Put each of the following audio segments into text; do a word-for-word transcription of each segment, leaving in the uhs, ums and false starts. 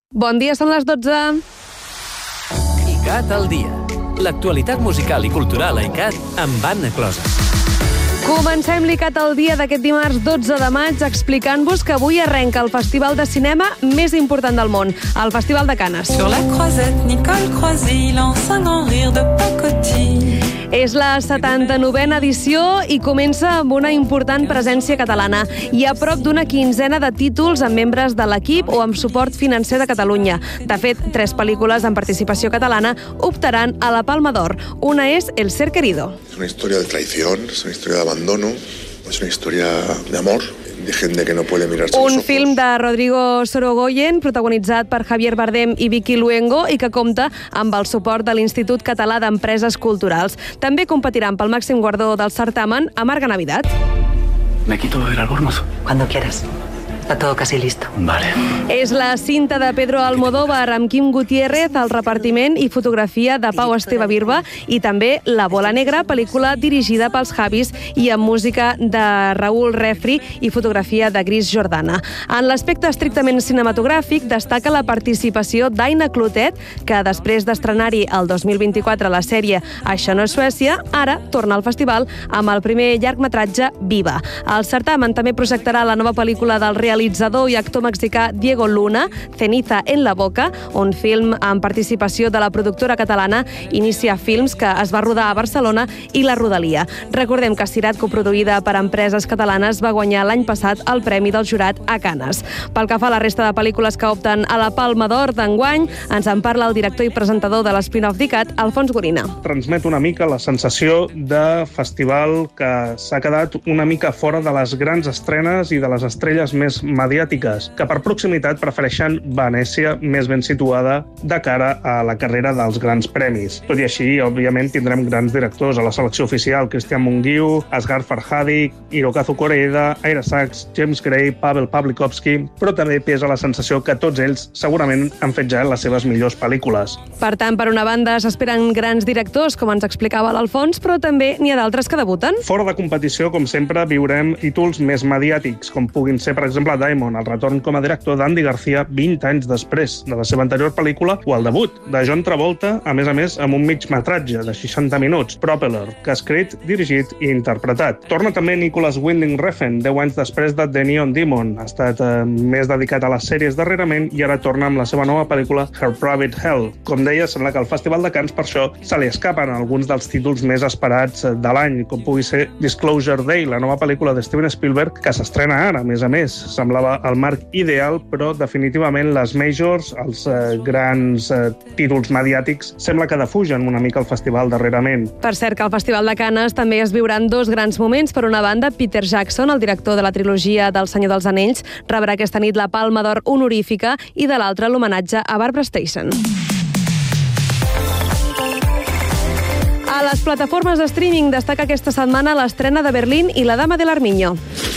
Bon dia, són les dotze. ICAT al dia. L'actualitat musical i cultural a ICAT amb Anna Closa. Comencem l'ICAT al dia d'aquest dimarts dotze de maig explicant-vos que avui arrenca el festival de cinema més important del món, el Festival de Canes. Sur la croisette, Nicole Croisille lance un grand rire de pacotille. És la setanta-novena edició i comença amb una important presència catalana. Hi ha prop d'una quinzena de títols amb membres de l'equip o amb suport financer de Catalunya. De fet, tres pel·lícules amb participació catalana optaran a la Palma d'Or. Una és El ser querido. Es una historia de traición, es una historia de abandono, es una historia de amor, de gente que no puede mirarse a los Un ojos. film de Rodrigo Sorogoyen, protagonitzat per Javier Bardem i Vicky Luengo i que compta amb el suport de l'Institut Català d'Empreses Culturals. També competiran pel màxim guardó del certamen Amarga Navidad. ¿Me quito el albornoz? Cuando quieras. Está todo casi listo. Vale. És la cinta de Pedro Almodóvar amb Quim Gutiérrez, el repartiment i fotografia de Pau Esteve Birba i també La bola negra, pel·lícula dirigida pels Javis i amb música de Raül Refri i fotografia de Gris Jordana. En l'aspecte estrictament cinematogràfic destaca la participació d'Aina Clotet, que després d'estrenar-hi el dos mil vint-i-quatre la sèrie Això no és Suècia, ara torna al festival amb el primer llargmetratge Viva. El certamen també projectarà la nova pel·lícula del realitzador i actor mexicà Diego Luna, Ceniza en la boca, un film amb participació de la productora catalana Inicia Films, que es va rodar a Barcelona i la Rodalia. Recordem que Sirat, coproduïda per empreses catalanes, va guanyar l'any passat el Premi del Jurat a Canes. Pel que fa a la resta de pel·lícules que opten a la Palma d'Or d'enguany, ens en parla el director i presentador de l'Spin-off d'ICAT, Alfons Gorina. Transmet una mica la sensació de festival que s'ha quedat una mica fora de les grans estrenes i de les estrelles més mediàtiques, que per proximitat prefereixen Venècia, més ben situada de cara a la carrera dels grans premis. Tot i així, òbviament, tindrem grans directors a la selecció oficial: Cristian Mungiu, Asghar Farhadi, Hirokazu Koreeda, Ira Sachs, James Gray, Pavel Pawlikowski, però també pesa la sensació que tots ells segurament han fet ja les seves millors pel·lícules. Per tant, per una banda, s'esperen grans directors, com ens explicava l'Alfons, però també n'hi ha d'altres que debuten. Fora de competició, com sempre, viurem títols més mediàtics, com puguin ser, per exemple, Diamond, el retorn com a director d'Andy García vint anys després de la seva anterior pel·lícula, o el debut de John Travolta, a més a més amb un migmetratge de seixanta minuts, Propeller, que ha escrit, dirigit i interpretat. Torna també Nicholas Winding Refn, deu anys després de The Neon Demon. Ha estat eh, més dedicat a les sèries darrerament i ara torna amb la seva nova pel·lícula Her Private Hell. Com deia, sembla que al Festival de Canes per això se li escapen alguns dels títols més esperats de l'any, com pugui ser Disclosure Day, la nova pel·lícula de Steven Spielberg, que s'estrena ara, a més a més. Semblava el marc ideal, però definitivament les majors, els eh, grans eh, títols mediàtics, sembla que defugen una mica el festival darrerament. Per cert, que al Festival de Canes també es viuran dos grans moments. Per una banda, Peter Jackson, el director de la trilogia del Senyor dels Anells, rebrà aquesta nit la Palma d'Or honorífica i de l'altra l'homenatge a Barbra Streisand. A les plataformes de streaming destaca aquesta setmana l'estrena de Berlín i La dama de l'Armiño.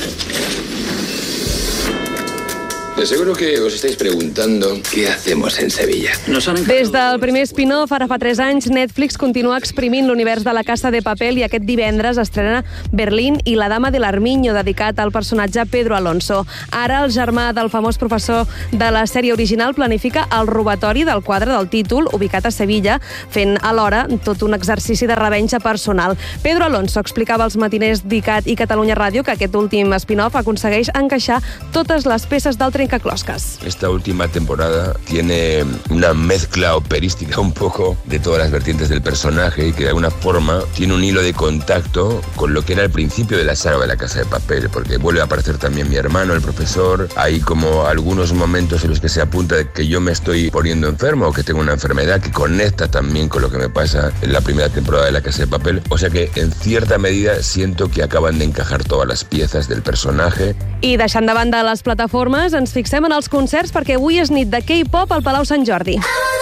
De seguro que os estáis preguntando qué hacemos en Sevilla. Nos han Des del primer spin-off, ara fa tres anys, Netflix continua exprimint l'univers de La Casa de Papel i aquest divendres estrena Berlín i La dama de l'Armiño, dedicat al personatge Pedro Alonso. Ara el germà del famós professor de la sèrie original planifica el robatori del quadre del títol, ubicat a Sevilla, fent alhora tot un exercici de revenja personal. Pedro Alonso explicava als matiners d'ICAT i Catalunya Ràdio que aquest últim spin-off aconsegueix encaixar totes les peces del trencaclosques. Esta última temporada tiene una mezcla operística un poco de todas las vertientes del personaje y que de alguna forma tiene un hilo de contacto con lo que era el principio de la saga de La Casa de Papel, porque vuelve a aparecer también mi hermano, el profesor. Hay como algunos momentos en los que se apunta de que yo me estoy poniendo enfermo o que tengo una enfermedad que conecta también con lo que me pasa en la primera temporada de La Casa de Papel. O sea que en cierta medida siento que acaban de encajar todas las piezas del personaje. I deixant de banda les plataformes, ens fixem en els concerts perquè avui és nit de K-pop al Palau Sant Jordi.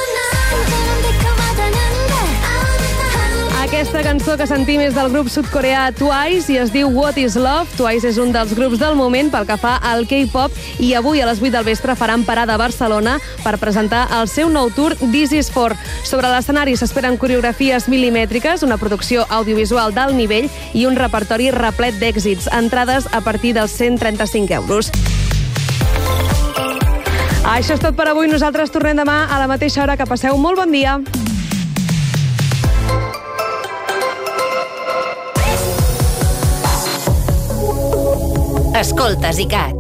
Aquesta cançó que sentim és del grup sud-coreà Twice i es diu What is Love. Twice és un dels grups del moment pel que fa al K-pop i avui a les vuit del vespre faran parada a Barcelona per presentar el seu nou tour This is For. Sobre l'escenari s'esperen coreografies milimètriques, una producció audiovisual d'alt nivell i un repertori replet d'èxits. Entrades a partir dels cent trenta-cinc euros. Això és tot per avui. Nosaltres tornem demà a la mateixa hora. Que passeu un molt bon dia. Escoltes, ICAT.